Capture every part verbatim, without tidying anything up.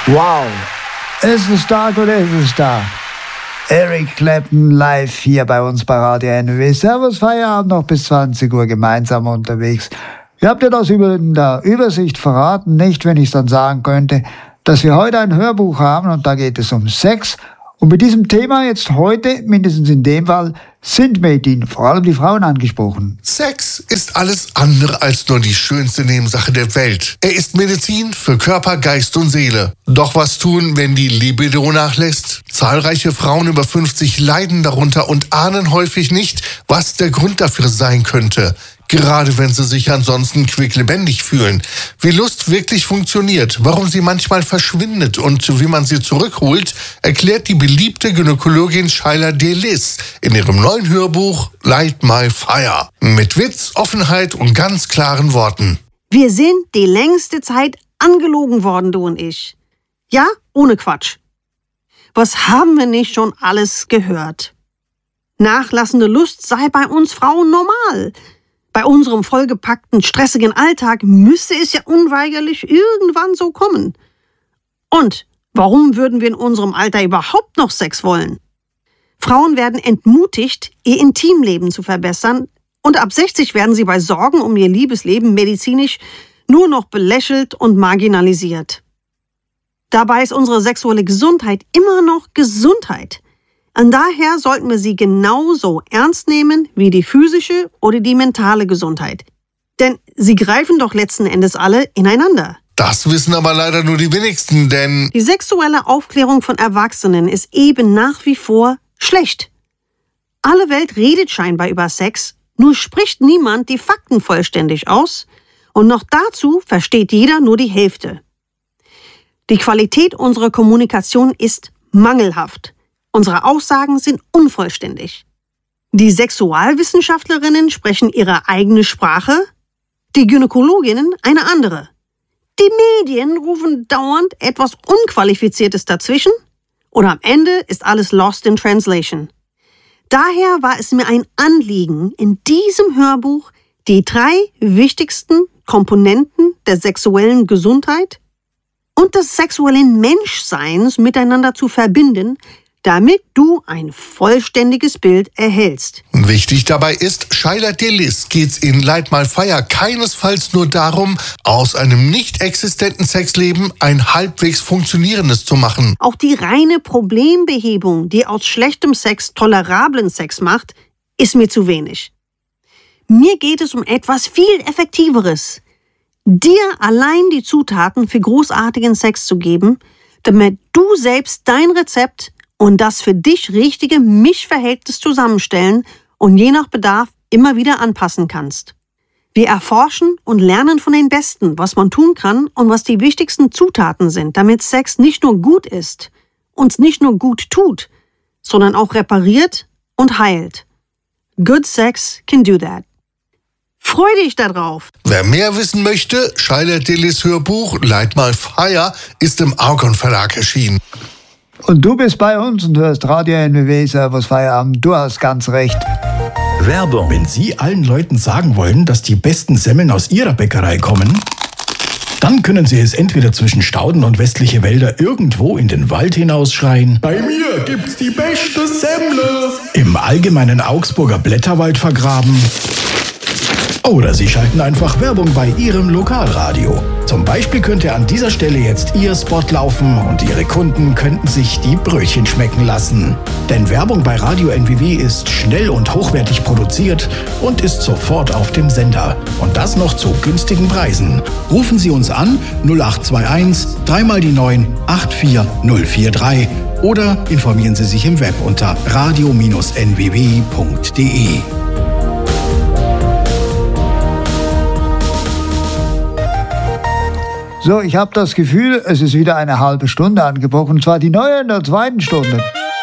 Wow, ist es stark oder ist es stark? Eric Clapton live hier bei uns bei Radio N W W. Servus, Feierabend noch bis zwanzig Uhr gemeinsam unterwegs. Ihr habt ja das in der Übersicht verraten, nicht wenn ich es dann sagen könnte, dass wir heute ein Hörbuch haben und da geht es um Sex. Und mit diesem Thema jetzt heute, mindestens in dem Fall, sind Mädchen, vor allem die Frauen, angesprochen. Sex ist alles andere als nur die schönste Nebensache der Welt. Er ist Medizin für Körper, Geist und Seele. Doch was tun, wenn die Libido nachlässt? Zahlreiche Frauen über fünfzig leiden darunter und ahnen häufig nicht, was der Grund dafür sein könnte. Gerade wenn sie sich ansonsten quicklebendig fühlen. Wie Lust wirklich funktioniert, warum sie manchmal verschwindet und wie man sie zurückholt, erklärt die beliebte Gynäkologin Shaila Delis in ihrem neuen Hörbuch Light My Fire. Mit Witz, Offenheit und ganz klaren Worten. Wir sind die längste Zeit angelogen worden, du und ich. Ja, ohne Quatsch. Was haben wir nicht schon alles gehört? Nachlassende Lust sei bei uns Frauen normal. Bei unserem vollgepackten, stressigen Alltag müsste es ja unweigerlich irgendwann so kommen. Und warum würden wir in unserem Alter überhaupt noch Sex wollen? Frauen werden entmutigt, ihr Intimleben zu verbessern, und ab sechzig werden sie bei Sorgen um ihr Liebesleben medizinisch nur noch belächelt und marginalisiert. Dabei ist unsere sexuelle Gesundheit immer noch Gesundheit. Und daher sollten wir sie genauso ernst nehmen wie die physische oder die mentale Gesundheit. Denn sie greifen doch letzten Endes alle ineinander. Das wissen aber leider nur die wenigsten, denn die sexuelle Aufklärung von Erwachsenen ist eben nach wie vor schlecht. Alle Welt redet scheinbar über Sex, nur spricht niemand die Fakten vollständig aus und noch dazu versteht jeder nur die Hälfte. Die Qualität unserer Kommunikation ist mangelhaft. Unsere Aussagen sind unvollständig. Die Sexualwissenschaftlerinnen sprechen ihre eigene Sprache, die Gynäkologinnen eine andere. Die Medien rufen dauernd etwas Unqualifiziertes dazwischen und am Ende ist alles lost in translation. Daher war es mir ein Anliegen, in diesem Hörbuch die drei wichtigsten Komponenten der sexuellen Gesundheit und des sexuellen Menschseins miteinander zu verbinden, damit du ein vollständiges Bild erhältst. Wichtig dabei ist, Shaila Delis geht's in Light My Fire keinesfalls nur darum, aus einem nicht existenten Sexleben ein halbwegs funktionierendes zu machen. Auch die reine Problembehebung, die aus schlechtem Sex tolerablen Sex macht, ist mir zu wenig. Mir geht es um etwas viel Effektiveres. Dir allein die Zutaten für großartigen Sex zu geben, damit du selbst dein Rezept und das für dich richtige Mischverhältnis zusammenstellen und je nach Bedarf immer wieder anpassen kannst. Wir erforschen und lernen von den Besten, was man tun kann und was die wichtigsten Zutaten sind, damit Sex nicht nur gut ist, uns nicht nur gut tut, sondern auch repariert und heilt. Good sex can do that. Freu dich darauf! Wer mehr wissen möchte, Shaila Delis Hörbuch Light My Fire ist im Argon Verlag erschienen. Und du bist bei uns und hörst Radio N W W, Servus Feierabend, du hast ganz recht. Werbung. Wenn Sie allen Leuten sagen wollen, dass die besten Semmeln aus Ihrer Bäckerei kommen, dann können Sie es entweder zwischen Stauden und westliche Wälder irgendwo in den Wald hinausschreien: Bei mir gibt's die beste Semmle! Im allgemeinen Augsburger Blätterwald vergraben. Oder Sie schalten einfach Werbung bei Ihrem Lokalradio. Zum Beispiel könnte an dieser Stelle jetzt Ihr Spot laufen und Ihre Kunden könnten sich die Brötchen schmecken lassen. Denn Werbung bei Radio N W W ist schnell und hochwertig produziert und ist sofort auf dem Sender. Und das noch zu günstigen Preisen. Rufen Sie uns an null acht zwei eins drei mal die neun acht vier null vier drei oder informieren Sie sich im Web unter radio Bindestrich n w w punkt d e. So, ich habe das Gefühl, es ist wieder eine halbe Stunde angebrochen, und zwar die neue in der zweiten Stunde.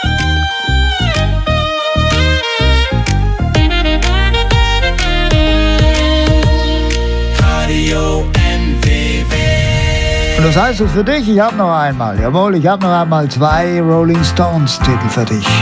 Radio N W W. Und das heißt es für dich, ich habe noch einmal, jawohl, ich habe noch einmal zwei Rolling Stones Titel für dich.